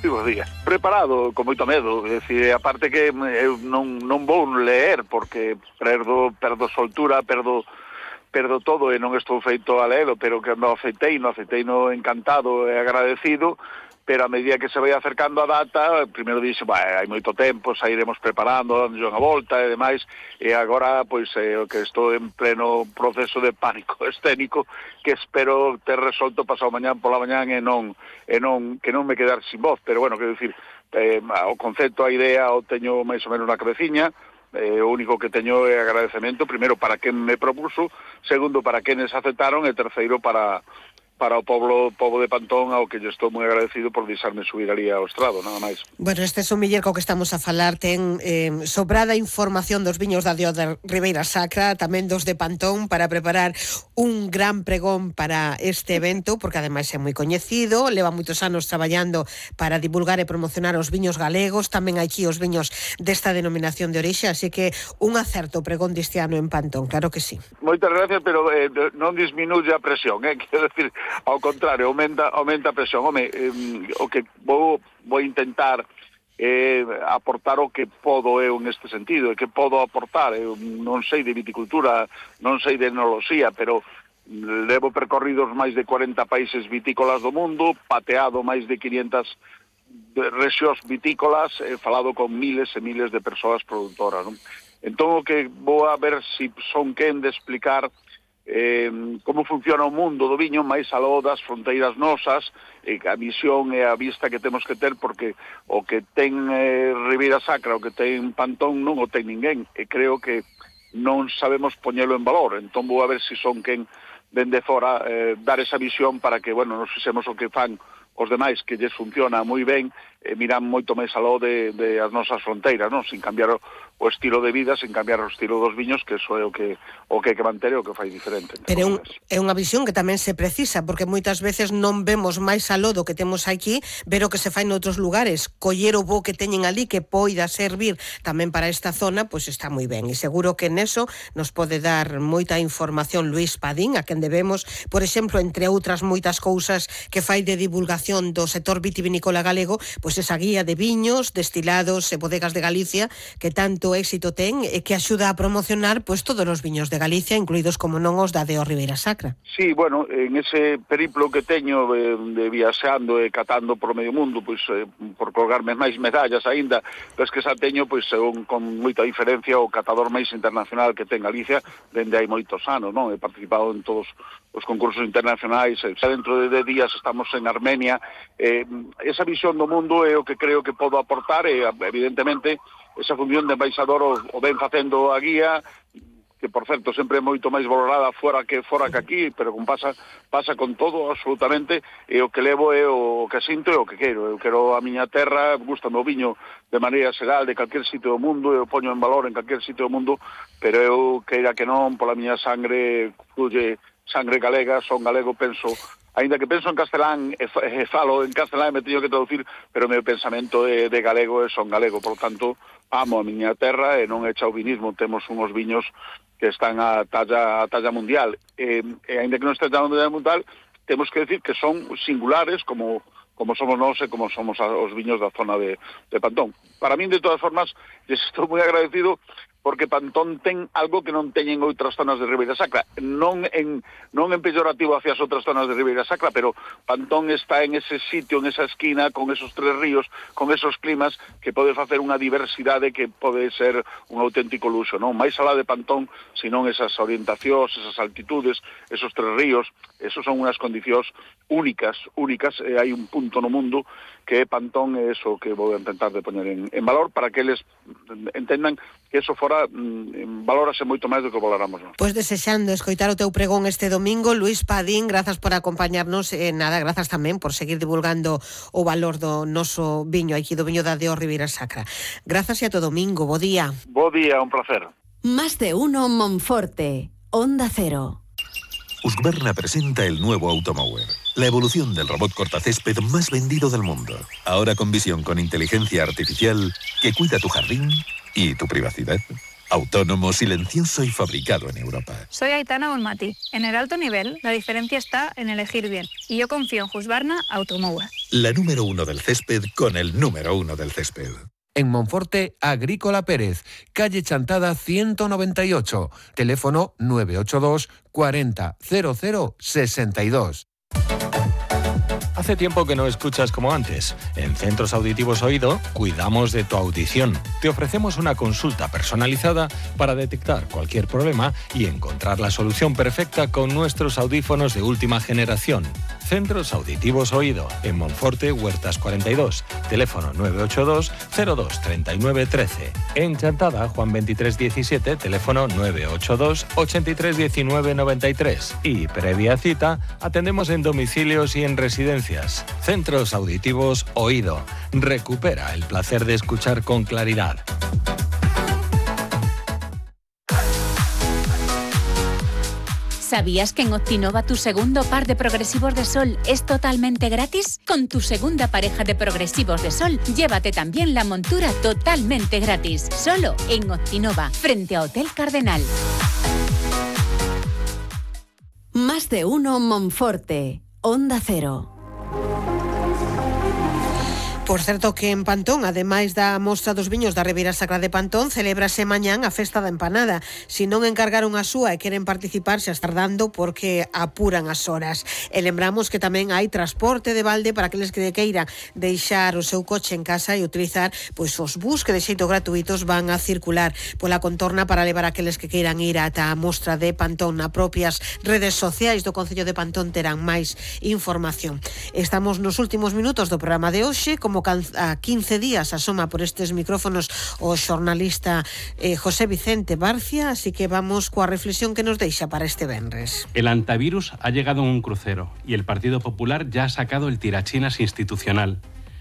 moi bo día. Preparado, con moito medo, é dicir, aparte que eu non vou ler, porque perdo soltura, perdo todo e non estou feito a lelo, pero que no aceitei encantado e agradecido, pero a medida que se vai acercando a data, primeiro dixe, hai moito tempo, sairemos preparando, dando unha volta e demais, e agora, pois, o que estou en pleno proceso de pánico escénico, que espero ter resolto pasado mañán pola mañán e non que non me quedar sin voz, pero bueno, quero dicir, o concepto, a idea, o teño máis ou menos na cabeciña. O único que teño é agradecemento, primeiro para quen me propuso, segundo para quenes aceptaron e terceiro para o pobo de Pantón, ao que yo estou moi agradecido por deixarme subir ali ao estrado, nada máis. Bueno, este sumiller co que estamos a falar ten sobrada información dos viños da de Ribeira Sacra, tamén dos de Pantón, para preparar un gran pregón para este evento, porque ademais é moi coñecido, leva moitos anos traballando para divulgar e promocionar os viños galegos, tamén hai aquí os viños desta denominación de orixe, así que un acerto pregón deste ano en Pantón, claro que sí. Moitas gracias, pero non disminuye a presión, quero decir, ao contrario, aumenta a presión. Home, o que vou intentar aportar o que podo eu neste sentido, e que podo aportar. Eu non sei de viticultura, non sei de enoloxía, pero levo percorridos máis de 40 países vitícolas do mundo, pateado máis de 500 rexións vitícolas, falado con miles e miles de persoas produtoras, non? Entón, o que vou a ver se son quen de explicar como funciona o mundo do viño máis aló das fronteiras nosas, a visión e a vista que temos que ter, porque o que ten Ribeira Sacra, o que ten Pantón non o ten ninguén, e creo que non sabemos poñelo en valor. Entón vou a ver se son quen dende fora dar esa visión para que, bueno, nos fixemos o que fan os demais, que lles funciona moi ben, miran moito máis aló de as nosas fronteiras, non? Sin cambiar o estilo de vida, sin cambiar o estilo dos viños, que eso é o que hai que manter e o que fai diferente. Pero é unha visión que tamén se precisa, porque moitas veces non vemos máis aló do que temos aquí, ver o que se fai noutros lugares, coller o bo que teñen ali, que poida servir tamén para esta zona, pois está moi ben, e seguro que neso nos pode dar moita información Luís Padín, a quen debemos, por exemplo, entre outras moitas cousas que fai de divulgación do sector vitivinícola galego, pois esa guía de viños, destilados e bodegas de Galicia, que tanto éxito ten e que axuda a promocionar pois todos os viños de Galicia, incluídos como non os da Deo Ribeira Sacra. Sí, bueno, en ese periplo que teño de viaxeando e catando por medio mundo, pois por colgarme máis medallas aínda, pois que xa teño pois con moita diferencia o catador máis internacional que ten Galicia dende hai moitos anos, non? He participado en todos os concursos internacionais, xa dentro de días estamos en Armenia. Esa visión do mundo é o que creo que podo aportar, e evidentemente esa función de embaixador o ven facendo a guía, que por certo sempre é moito máis valorada fora que aquí, pero como pasa con todo absolutamente, e o que levo é o que sinto e o que quero. Eu quero a miña terra, gústame o viño de maneira xeral de calquer sitio do mundo, eu poño en valor en calquer sitio do mundo, pero eu queira que non, pola miña sangre fluye sangre galega, son galego, penso, ainda que penso en castelán e falo en castelán e me teño que traducir, pero o meu pensamento é de galego e son galego, por tanto amo a miña terra e non é chauvinismo, temos unhos viños que están a talla mundial, e ainda que non este a talla mundial, temos que decir que son singulares como somos nós e como somos os viños da zona de Pantón. Para min, de todas formas, estou moi agradecido porque Pantón ten algo que non teñen outras zonas de Ribeira Sacra, non en pejorativo hacia as outras zonas de Ribeira Sacra, pero Pantón está en ese sitio, en esa esquina, con esos tres ríos, con esos climas, que pode facer unha diversidade que pode ser un auténtico luxo, non? Mais alá de Pantón, senón esas orientacións, esas altitudes, esos tres ríos, esos son unhas condicións únicas, e hai un punto no mundo que é Pantón, e eso que vou intentar de poñer en valor para que eles entendan que eso fora valórase moito máis do que valoramos. Pois desexando escoitar o teu pregón este domingo, Luís Padín, grazas por acompañarnos, grazas tamén por seguir divulgando o valor do noso viño, aquí do viño da Deo Ribeira Sacra. Grazas e a todo domingo, bo día. Bo día, un placer. Más de uno Monforte, Onda Cero. Husqvarna presenta el nuevo Automower, la evolución del robot cortacésped más vendido del mundo. Ahora con visión con inteligencia artificial que cuida tu jardín y tu privacidad. Autónomo, silencioso y fabricado en Europa. Soy Aitana Bonmatí. En el alto nivel, la diferencia está en elegir bien. Y yo confío en Husqvarna Automower. La número 1 del césped con el número 1 del césped. En Monforte, Agrícola Pérez, calle Chantada 198, teléfono 982 40 00 62. Hace tiempo que no escuchas como antes. En Centros Auditivos Oído cuidamos de tu audición. Te ofrecemos una consulta personalizada para detectar cualquier problema y encontrar la solución perfecta con nuestros audífonos de última generación. Centros Auditivos Oído, en Monforte, Huertas 42, teléfono 982 02 39 13. En Chantada, Juan 23 17, teléfono 982 83 19 93. Y previa cita, atendemos en domicilios y en residencias. Centros Auditivos Oído. Recupera el placer de escuchar con claridad. ¿Sabías que en Optinova tu segundo par de progresivos de sol es totalmente gratis? Con tu segunda pareja de progresivos de sol, llévate también la montura totalmente gratis. Solo en Optinova, frente a Hotel Cardenal. Más de uno Monforte, Onda Cero. Por certo que en Pantón, ademais da mostra dos viños da Ribeira Sacra de Pantón, celébrase mañán a festa da empanada. Se non encargaron a súa e queren participar, xa está tardando porque apuran as horas. E lembramos que tamén hai transporte de balde para aqueles que queiran deixar o seu coche en casa e utilizar pois os bus que de xeito gratuitos van a circular pola contorna para levar aqueles que queiran ir ata a mostra de Pantón. Na propias redes sociais do Concello de Pantón terán máis información. Estamos nos últimos minutos do programa de hoxe, como a 15 días asoma por estes micrófonos o xornalista José Vicente Barcia, así que vamos coa reflexión que nos deixa para este venres. El antivirus ha llegado en un crucero y el Partido Popular ya ha sacado el tirachinas institucional.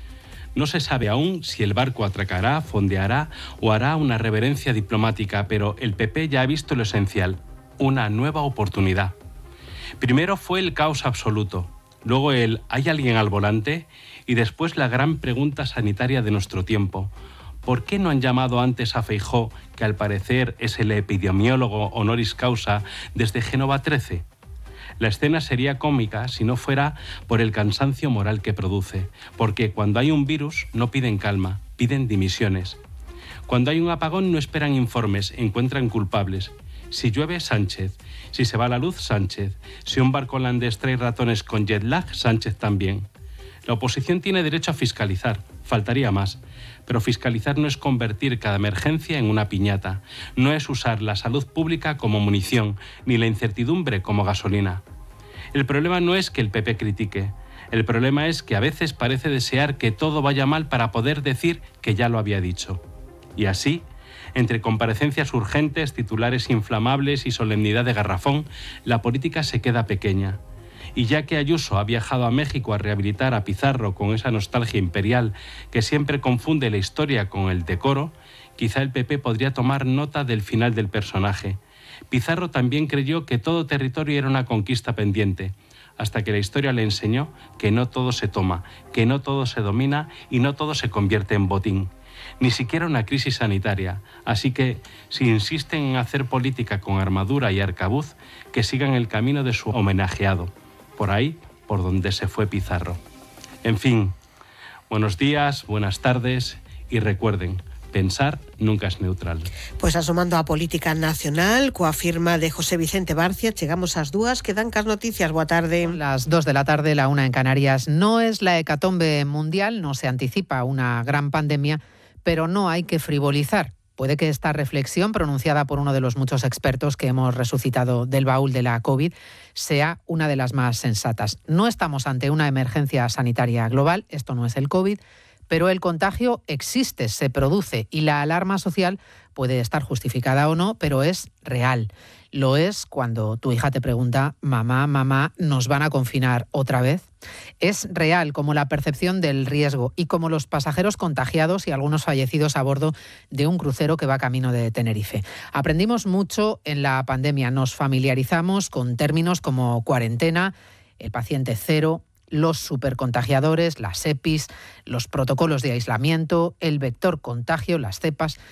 No se sabe aún si el barco atracará, fondeará o hará una reverencia diplomática, pero el PP ya ha visto lo esencial, una nueva oportunidad. Primero fue el caos absoluto, luego el ¿hay alguien al volante? Y después la gran pregunta sanitaria de nuestro tiempo. ¿Por qué no han llamado antes a Feijóo, que al parecer es el epidemiólogo honoris causa desde Génova 13? La escena sería cómica si no fuera por el cansancio moral que produce, porque cuando hay un virus no piden calma, piden dimisiones. Cuando hay un apagón no esperan informes, encuentran culpables. Si llueve, Sánchez. Si se va la luz, Sánchez. Si un barco holandés trae ratones con jet lag, Sánchez también. La oposición tiene derecho a fiscalizar, faltaría más. Pero fiscalizar no es convertir cada emergencia en una piñata. No es usar la salud pública como munición, ni la incertidumbre como gasolina. El problema no es que el PP critique. El problema es que a veces parece desear que todo vaya mal para poder decir que ya lo había dicho. Y así, entre comparecencias urgentes, titulares inflamables y solemnidad de garrafón, la política se queda pequeña. Y ya que Ayuso ha viajado a México a rehabilitar a Pizarro con esa nostalgia imperial que siempre confunde la historia con el decoro, quizá el PP podría tomar nota del final del personaje. Pizarro también creyó que todo territorio era una conquista pendiente, hasta que la historia le enseñó que no todo se toma, que no todo se domina y no todo se convierte en botín. Ni siquiera una crisis sanitaria. Así que, si insisten en hacer política con armadura y arcabuz, que sigan el camino de su homenajeado. Por ahí, por donde se fue Pizarro. En fin, buenos días, buenas tardes y recuerden, pensar nunca es neutral. Pois asomando a política nacional, coa firma de José Vicente Barcia, chegamos ás dúas, quedan cas noticias. Boa tarde. Las 2 de la tarde, la 1 en Canarias. No es la hecatombe mundial, no se anticipa una gran pandemia, pero no hay que frivolizar. Puede que esta reflexión, pronunciada por uno de los muchos expertos que hemos resucitado del baúl de la COVID, sea una de las más sensatas. No estamos ante una emergencia sanitaria global, esto no es el COVID, pero el contagio existe, se produce y la alarma social puede estar justificada o no, pero es real. Lo es cuando tu hija te pregunta, mamá, ¿nos van a confinar otra vez? Es real como la percepción del riesgo y como los pasajeros contagiados y algunos fallecidos a bordo de un crucero que va camino de Tenerife. Aprendimos mucho en la pandemia, nos familiarizamos con términos como cuarentena, el paciente cero, los supercontagiadores, las EPIs, los protocolos de aislamiento, el vector contagio, las cepas.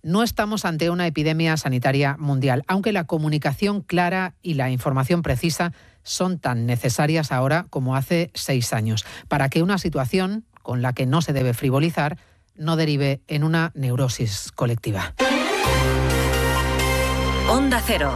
No estamos ante una epidemia sanitaria mundial, aunque la comunicación clara y la información precisa son tan necesarias ahora como hace 6 años, para que una situación con la que no se debe frivolizar no derive en una neurosis colectiva. Onda Cero.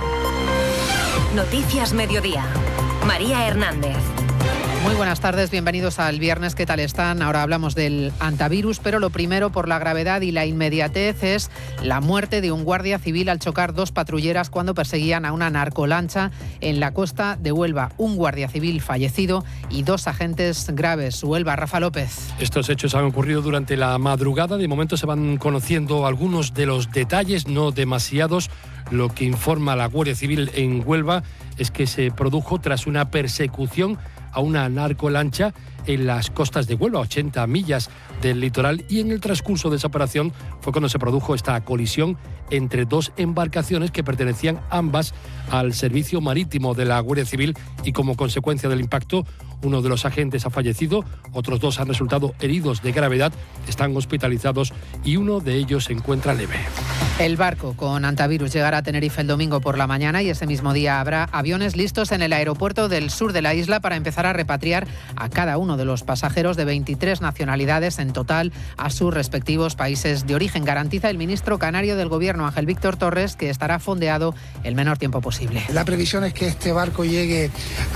Noticias Mediodía. María Hernández. Muy buenas tardes, bienvenidos al viernes. ¿Qué tal están? Ahora hablamos del antivirus, pero lo primero, por la gravedad y la inmediatez, es la muerte de un guardia civil al chocar 2 patrulleras cuando perseguían a una narcolancha en la costa de Huelva. Un guardia civil fallecido y 2 agentes graves. Huelva, Rafa López. Estos hechos han ocurrido durante la madrugada. De momento se van conociendo algunos de los detalles, no demasiados. Lo que informa la Guardia Civil en Huelva es que se produjo tras una persecución a una narcolancha en las costas de Huelva, 80 millas del litoral, y en el transcurso de esa operación fue cuando se produjo esta colisión entre 2 embarcaciones que pertenecían ambas al servicio marítimo de la Guardia Civil, y como consecuencia del impacto uno de los agentes ha fallecido, otros 2 han resultado heridos de gravedad, están hospitalizados y uno de ellos se encuentra leve. El barco con antivirus llegará a Tenerife el domingo por la mañana y ese mismo día habrá aviones listos en el aeropuerto del sur de la isla para empezar a repatriar a cada uno de los pasajeros de 23 nacionalidades en total a sus respectivos países de origen. Garantiza el ministro canario del Gobierno, Ángel Víctor Torres, que estará fondeado el menor tiempo posible. La previsión es que este barco llegue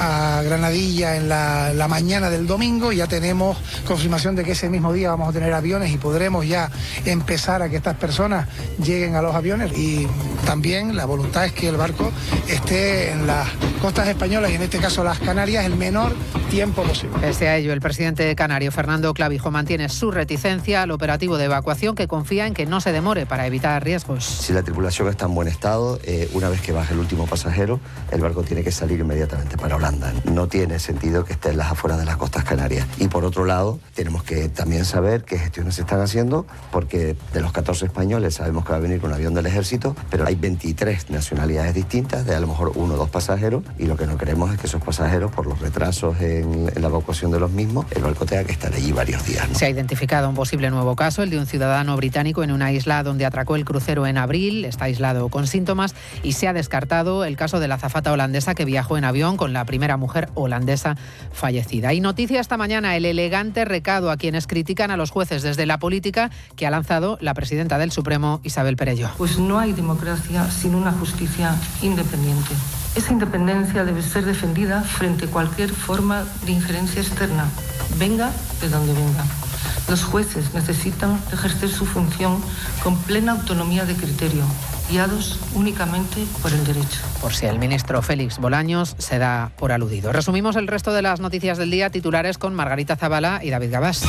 a Granadilla en la mañana del domingo. Ya tenemos confirmación de que ese mismo día vamos a tener aviones y podremos ya empezar a que estas personas lleguen a los aviones, y también la voluntad es que el barco esté en las costas españolas y en este caso las Canarias el menor tiempo posible. Pese a ello, el presidente canario Fernando Clavijo mantiene su reticencia al operativo de evacuación, que confía en que no se demore para evitar riesgos. Si la tripulación está en buen estado, una vez que baje el último pasajero, el barco tiene que salir inmediatamente para Holanda. No tiene sentido que esté en las afueras de las costas canarias. Y por otro lado, tenemos que también saber qué gestiones se están haciendo, porque de los 14 españoles sabemos que va a venir un avión del ejército, pero hay 23 nacionalidades distintas, de a lo mejor 1 o 2 pasajeros, y lo que no queremos es que esos pasajeros, por los retrasos en la evacuación de los mismos, el barco tenga que estar allí varios días, ¿no? Se ha identificado un posible nuevo caso, el de un ciudadano británico en una isla donde atracó el crucero en abril. Está aislado con síntomas, y se ha descartado el caso de la azafata holandesa que viajó en avión con la primera mujer holandesa fallecida. Y noticia esta mañana, el elegante recado a quienes critican a los jueces desde la política que ha lanzado la presidenta del Supremo, Isabel Perello. Pues no hay democracia sin una justicia independiente. Esa independencia debe ser defendida frente a cualquier forma de injerencia externa, venga de donde venga. Los jueces necesitan ejercer su función con plena autonomía de criterio, guiados únicamente por el derecho. Por si el ministro Félix Bolaños se da por aludido. Resumimos el resto de las noticias del día, titulares con Margarita Zavala y David Gabás.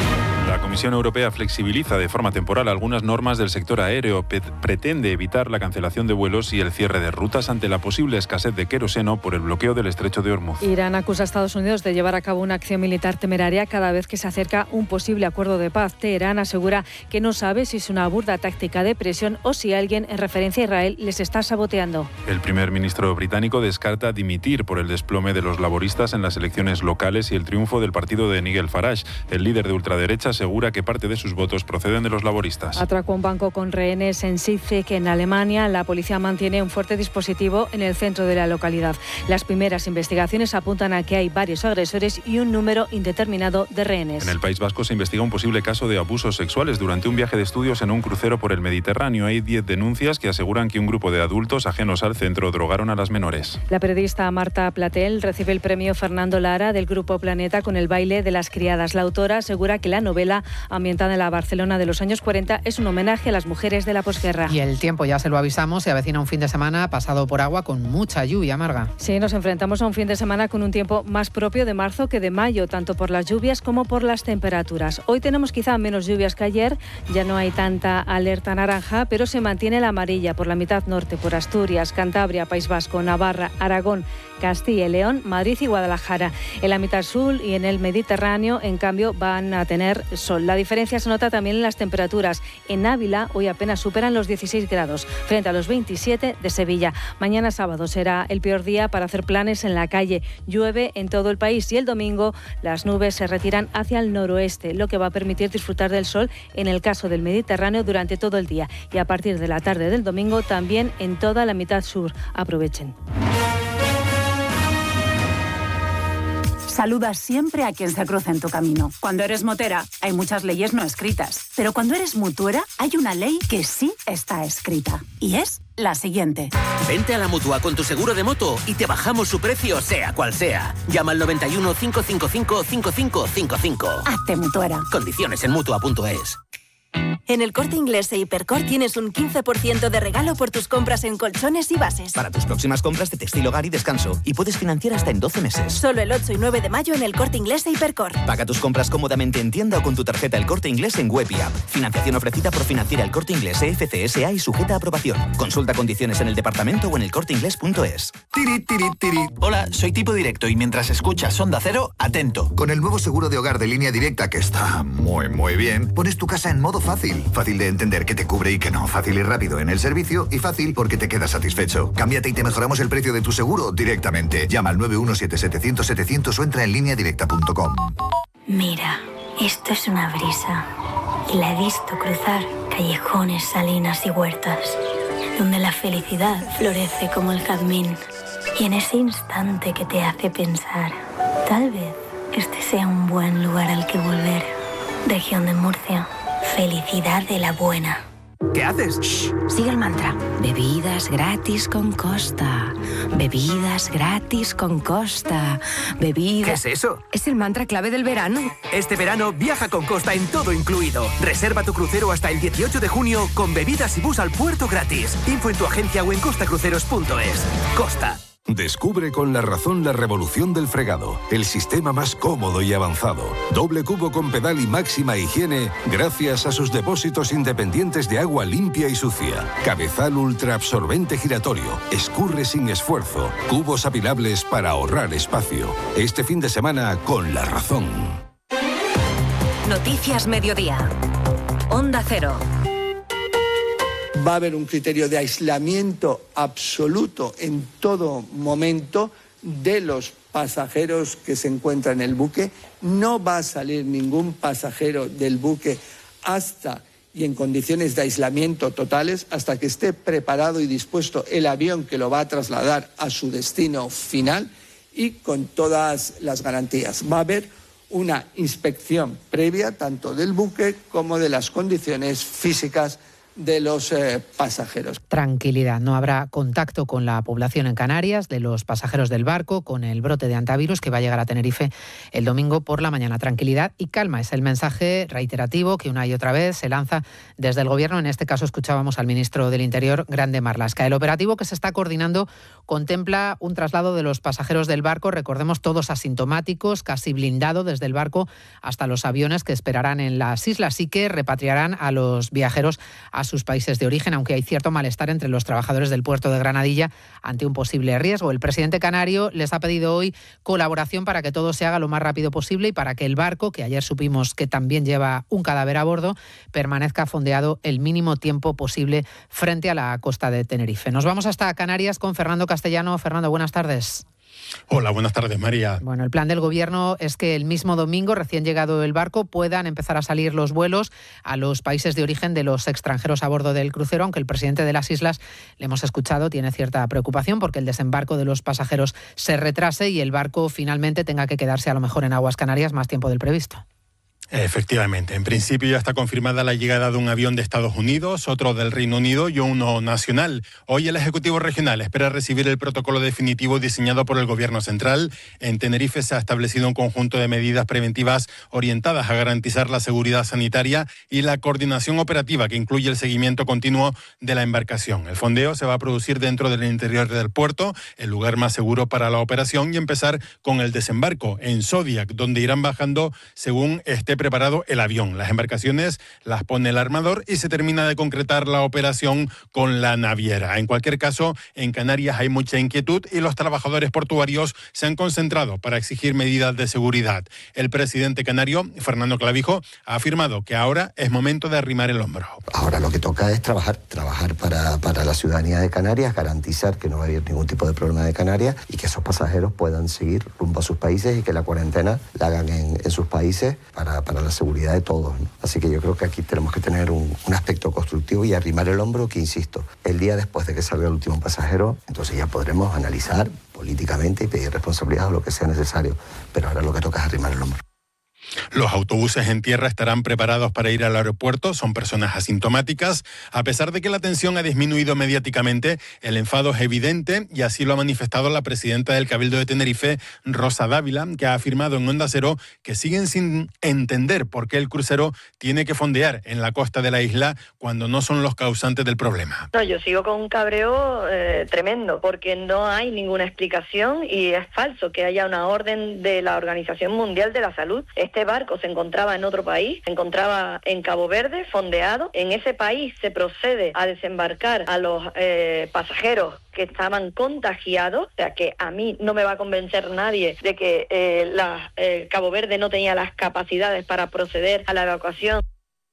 La Comisión Europea flexibiliza de forma temporal algunas normas del sector aéreo. Pretende evitar la cancelación de vuelos y el cierre de rutas ante la posible escasez de queroseno por el bloqueo del estrecho de Hormuz. Irán acusa a Estados Unidos de llevar a cabo una acción militar temeraria cada vez que se acerca un posible acuerdo de paz. Teherán asegura que no sabe si es una burda táctica de presión o si alguien en referencia a Israel les está saboteando. El primer ministro británico descarta dimitir por el desplome de los laboristas en las elecciones locales y el triunfo del partido de Nigel Farage. El líder de ultraderecha asegura que parte de sus votos proceden de los laboristas. Atracó un banco con rehenes en Sitzek, en Alemania. La policía mantiene un fuerte dispositivo en el centro de la localidad. Las primeras investigaciones apuntan a que hay varios agresores y un número indeterminado de rehenes. En el País Vasco se investiga un posible caso de abusos sexuales durante un viaje de estudios en un crucero por el Mediterráneo. Hay 10 denuncias que aseguran que un grupo de adultos ajenos al centro drogaron a las menores. La periodista Marta Platel recibe el premio Fernando Lara del Grupo Planeta con el baile de las criadas. La autora asegura que la novela, ambientada en la Barcelona de los años 40, es un homenaje a las mujeres de la posguerra. Y el tiempo, ya se lo avisamos, se avecina un fin de semana pasado por agua con mucha lluvia, Marga. Sí, nos enfrentamos a un fin de semana con un tiempo más propio de marzo que de mayo, tanto por las lluvias como por las temperaturas. Hoy tenemos quizá menos lluvias que ayer, ya no hay tanta alerta naranja, pero se mantiene la amarilla por la mitad norte, por Asturias, Cantabria, País Vasco, Navarra, Aragón, Castilla y León, Madrid y Guadalajara. En la mitad sur y en el Mediterráneo, en cambio, van a tener sol. sol. La diferencia se nota también en las temperaturas. En Ávila hoy apenas superan los 16 grados, frente a los 27 de Sevilla. Mañana sábado será el peor día para hacer planes en la calle. Llueve en todo el país y el domingo las nubes se retiran hacia el noroeste, lo que va a permitir disfrutar del sol en el caso del Mediterráneo durante todo el día. Y a partir de la tarde del domingo también en toda la mitad sur. Aprovechen. Saluda siempre a quien se cruce en tu camino. Cuando eres motera, hay muchas leyes no escritas. Pero cuando eres mutuera, hay una ley que sí está escrita. Y es la siguiente. Vente a la Mutua con tu seguro de moto y te bajamos su precio, sea cual sea. Llama al 91 555 5555. Hazte mutuera. Condiciones en Mutua.es. En el Corte Inglés e Hipercor tienes un 15% de regalo por tus compras en colchones y bases. Para tus próximas compras de textil, hogar y descanso. Y puedes financiar hasta en 12 meses. Solo el 8 y 9 de mayo en el Corte Inglés e Hipercor. Paga tus compras cómodamente en tienda o con tu tarjeta El Corte Inglés en web y app. Financiación ofrecida por Financiera El Corte Inglés FCSA y sujeta a aprobación. Consulta condiciones en el departamento o en elcorteinglés.es. Tiri, tiri, tiri. Hola, soy Tipo Directo y mientras escuchas Onda Cero, atento. Con el nuevo seguro de hogar de Línea Directa, que está muy bien, pones tu casa en modo fácil. Fácil de entender qué te cubre y qué no. Fácil y rápido en el servicio y fácil porque te quedas satisfecho. Cámbiate y te mejoramos el precio de tu seguro directamente. Llama al 917-700-700 o entra en lineadirecta.com. Mira, esto es una brisa. Y la he visto cruzar callejones, salinas y huertas, donde la felicidad florece como el jazmín. Y en ese instante que te hace pensar, tal vez este sea un buen lugar al que volver. Región de Murcia. Felicidad de la buena. ¿Qué haces? Shh, sigue el mantra. Bebidas gratis con Costa. Bebidas gratis con Costa. Bebidas... ¿Qué es eso? Es el mantra clave del verano. Este verano viaja con Costa en todo incluido. Reserva tu crucero hasta el 18 de junio con bebidas y bus al puerto gratis. Info en tu agencia o en costacruceros.es. Costa. Descubre con La Razón la revolución del fregado, el sistema más cómodo y avanzado. Doble cubo con pedal y máxima higiene gracias a sus depósitos independientes de agua limpia y sucia. Cabezal ultraabsorbente giratorio, escurre sin esfuerzo, cubos apilables para ahorrar espacio. Este fin de semana con La Razón. Noticias Mediodía. Onda Cero. Va a haber un criterio de aislamiento absoluto en todo momento de los pasajeros que se encuentran en el buque. No va a salir ningún pasajero del buque hasta y en condiciones de aislamiento totales hasta que esté preparado y dispuesto el avión que lo va a trasladar a su destino final y con todas las garantías. Va a haber una inspección previa tanto del buque como de las condiciones físicas de los pasajeros. Tranquilidad, no habrá contacto con la población en Canarias, de los pasajeros del barco, con el brote de antivirus que va a llegar a Tenerife el domingo por la mañana. Tranquilidad y calma es el mensaje reiterativo que una y otra vez se lanza desde el Gobierno. En este caso escuchábamos al ministro del Interior, Grande Marlaska. El operativo que se está coordinando contempla un traslado de los pasajeros del barco, recordemos todos asintomáticos, casi blindado desde el barco hasta los aviones que esperarán en las islas y que repatriarán a los viajeros a sus países de origen, aunque hay cierto malestar entre los trabajadores del puerto de Granadilla ante un posible riesgo. El presidente canario les ha pedido hoy colaboración para que todo se haga lo más rápido posible y para que el barco, que ayer supimos que también lleva un cadáver a bordo, permanezca fondeado el mínimo tiempo posible frente a la costa de Tenerife. Nos vamos hasta Canarias con Fernando Castellano. Fernando, buenas tardes. Hola, buenas tardes, María. Bueno, el plan del Gobierno es que el mismo domingo, recién llegado el barco, puedan empezar a salir los vuelos a los países de origen de los extranjeros a bordo del crucero, aunque el presidente de las islas, le hemos escuchado, tiene cierta preocupación porque el desembarco de los pasajeros se retrase y el barco finalmente tenga que quedarse a lo mejor en aguas canarias más tiempo del previsto. Efectivamente, en principio ya está confirmada la llegada de un avión de Estados Unidos, otro del Reino Unido y uno nacional. Hoy el Ejecutivo Regional espera recibir el protocolo definitivo diseñado por el Gobierno Central. En Tenerife se ha establecido un conjunto de medidas preventivas orientadas a garantizar la seguridad sanitaria y la coordinación operativa que incluye el seguimiento continuo de la embarcación. El fondeo se va a producir dentro del interior del puerto, el lugar más seguro para la operación, y empezar con el desembarco en Zodiac, donde irán bajando según esté preparado el avión. Las embarcaciones las pone el armador y se termina de concretar la operación con la naviera. En cualquier caso, en Canarias hay mucha inquietud y los trabajadores portuarios se han concentrado para exigir medidas de seguridad. El presidente canario, Fernando Clavijo, ha afirmado que ahora es momento de arrimar el hombro. Ahora lo que toca es trabajar para la ciudadanía de Canarias, garantizar que no va a haber ningún tipo de problema de Canarias y que esos pasajeros puedan seguir rumbo a sus países y que la cuarentena la hagan en sus países para la seguridad de todos, ¿no? Así que yo creo que aquí tenemos que tener un aspecto constructivo y arrimar el hombro, que insisto, el día después de que salga el último pasajero, entonces ya podremos analizar políticamente y pedir responsabilidad o lo que sea necesario, pero ahora lo que toca es arrimar el hombro. Los autobuses en tierra estarán preparados para ir al aeropuerto, son personas asintomáticas. A pesar de que la tensión ha disminuido mediáticamente, el enfado es evidente y así lo ha manifestado la presidenta del Cabildo de Tenerife, Rosa Dávila, que ha afirmado en Onda Cero que siguen sin entender por qué el crucero tiene que fondear en la costa de la isla cuando no son los causantes del problema. No, yo sigo con un cabreo tremendo, porque no hay ninguna explicación y es falso que haya una orden de la Organización Mundial de la Salud. Este barco se encontraba en otro país, se encontraba en Cabo Verde, fondeado. En ese país se procede a desembarcar a los pasajeros que estaban contagiados, o sea que a mí no me va a convencer nadie de que Cabo Verde no tenía las capacidades para proceder a la evacuación.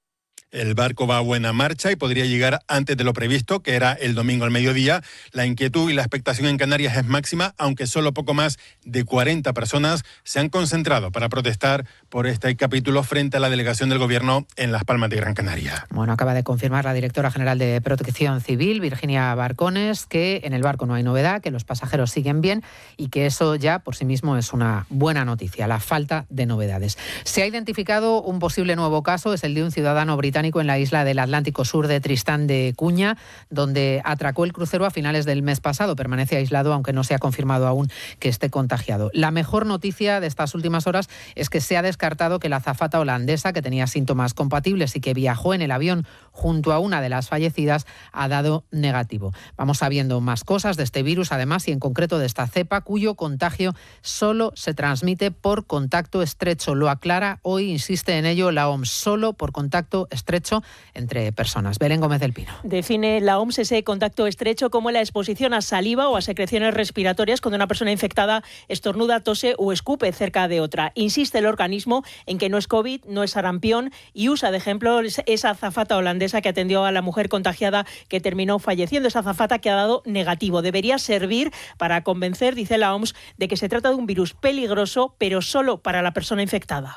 El barco va a buena marcha y podría llegar antes de lo previsto, que era el domingo al mediodía. La inquietud y la expectación en Canarias es máxima, aunque solo poco más de 40 personas se han concentrado para protestar por este capítulo frente a la delegación del Gobierno en Las Palmas de Gran Canaria. Bueno, acaba de confirmar la directora general de Protección Civil, Virginia Barcones, que en el barco no hay novedad, que los pasajeros siguen bien y que eso ya por sí mismo es una buena noticia, la falta de novedades. Se ha identificado un posible nuevo caso, es el de un ciudadano británico en la isla del Atlántico Sur de Tristán de Cuña, donde atracó el crucero a finales del mes pasado. Permanece aislado, aunque no se ha confirmado aún que esté contagiado. La mejor noticia de estas últimas horas es que se ha descartado que la azafata holandesa, que tenía síntomas compatibles y que viajó en el avión junto a una de las fallecidas, ha dado negativo. Vamos sabiendo más cosas de este virus, además, y en concreto de esta cepa, cuyo contagio solo se transmite por contacto estrecho. Lo aclara hoy, insiste en ello la OMS, solo por contacto estrecho entre personas. Belén Gómez del Pino. Define la OMS ese contacto estrecho como la exposición a saliva o a secreciones respiratorias cuando una persona infectada estornuda, tose o escupe cerca de otra. Insiste el organismo en que no es COVID, no es sarampión y usa de ejemplo esa azafata holandesa que atendió a la mujer contagiada que terminó falleciendo. Esa azafata que ha dado negativo. Debería servir para convencer, dice la OMS, de que se trata de un virus peligroso, pero solo para la persona infectada.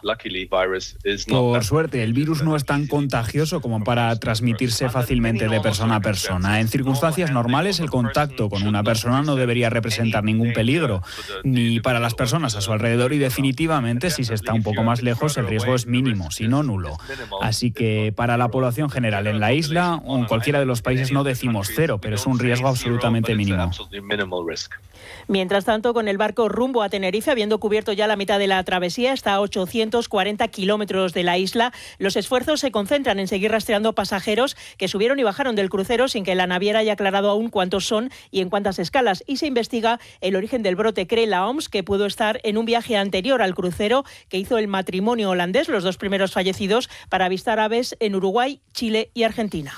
Por suerte, el virus no es tan contagioso como para transmitirse fácilmente de persona a persona. En circunstancias normales, el contacto con una persona no debería representar ningún peligro, ni para las personas a su alrededor, y definitivamente, si se está un poco más lejos, el riesgo es mínimo, si no nulo. Así que para la población general en la isla o en cualquiera de los países no decimos cero, pero es un riesgo absolutamente mínimo. Mientras tanto, con el barco rumbo a Tenerife, habiendo cubierto ya la mitad de la travesía, está a 840 kilómetros de la isla, los esfuerzos se concentran en seguir rastreando pasajeros que subieron y bajaron del crucero sin que la naviera haya aclarado aún cuántos son y en cuántas escalas. Y se investiga el origen del brote. Cree la OMS que pudo estar en un viaje anterior al crucero que hizo el matrimonio holandés, los dos primeros fallecidos, para avistar aves en Uruguay, Chile y Argentina.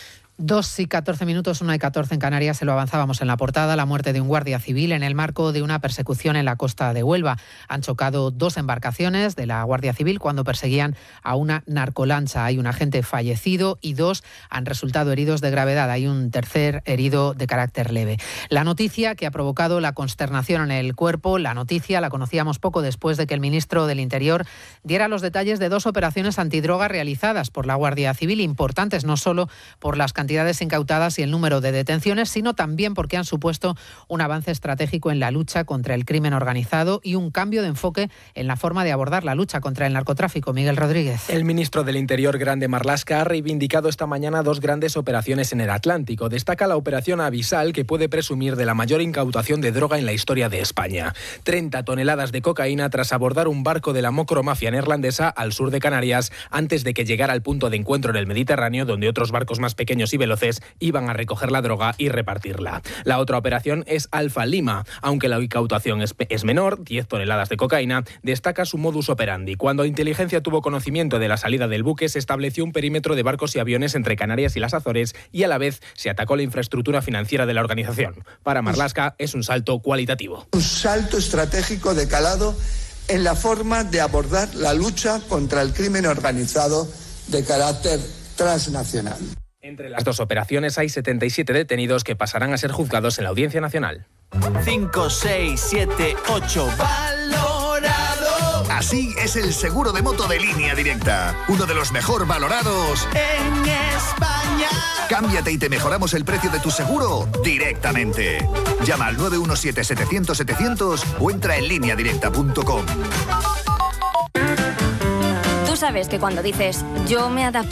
2:14, 1:14 en Canarias, se lo avanzábamos en la portada, la muerte de un guardia civil en el marco de una persecución en la costa de Huelva. Han chocado dos embarcaciones de la Guardia Civil cuando perseguían a una narcolancha. Hay un agente fallecido y dos han resultado heridos de gravedad. Hay un tercer herido de carácter leve. La noticia que ha provocado la consternación en el cuerpo, la noticia la conocíamos poco después de que el ministro del Interior diera los detalles de dos operaciones antidroga realizadas por la Guardia Civil, importantes no solo por las cantidades incautadas y el número de detenciones, sino también porque han supuesto un avance estratégico en la lucha contra el crimen organizado y un cambio de enfoque en la forma de abordar la lucha contra el narcotráfico. Miguel Rodríguez. El ministro del Interior, Grande Marlaska, ha reivindicado esta mañana dos grandes operaciones en el Atlántico. Destaca la operación Avisal, que puede presumir de la mayor incautación de droga en la historia de España. 30 toneladas de cocaína tras abordar un barco de la macromafia neerlandesa al sur de Canarias antes de que llegara al punto de encuentro en el Mediterráneo, donde otros barcos más pequeños y veloces iban a recoger la droga y repartirla. La otra operación es Alfa Lima. Aunque la incautación es menor, 10 toneladas de cocaína, destaca su modus operandi. Cuando inteligencia tuvo conocimiento de la salida del buque, se estableció un perímetro de barcos y aviones entre Canarias y las Azores y a la vez se atacó la infraestructura financiera de la organización. Para Marlaska es un salto cualitativo. Un salto estratégico de calado en la forma de abordar la lucha contra el crimen organizado de carácter transnacional. Entre las dos operaciones hay 77 detenidos que pasarán a ser juzgados en la Audiencia Nacional. 5, 6, 7, 8, valorado. Así es el seguro de moto de Línea Directa, uno de los mejor valorados en España. Cámbiate y te mejoramos el precio de tu seguro directamente. Llama al 917-700-700 o entra en lineadirecta.com. Tú sabes que cuando dices yo me adapto